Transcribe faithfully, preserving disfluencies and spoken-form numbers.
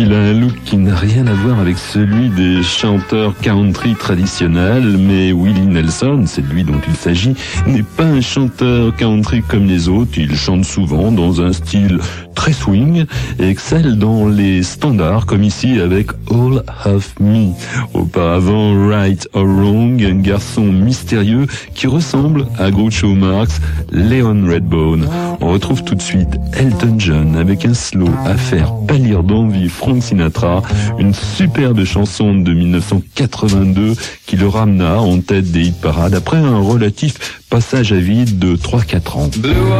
Il a un look qui n'a rien à voir avec celui des chanteurs country traditionnels, mais Willie Nelson, c'est de lui dont il s'agit, n'est pas un chanteur country comme les autres. Il chante souvent dans un style très swing et excelle dans les standards, comme ici avec All of Me. Auparavant, Right or Wrong, un garçon mystérieux qui ressemble à Groucho Marx, Leon Redbone. On retrouve tout de suite Elton John avec un slow à faire pâlir d'envie Frank Sinatra, une superbe chanson de mille neuf cent quatre-vingt-deux qui le ramena en tête des hit parades après un relatif passage à vide de trois à quatre ans.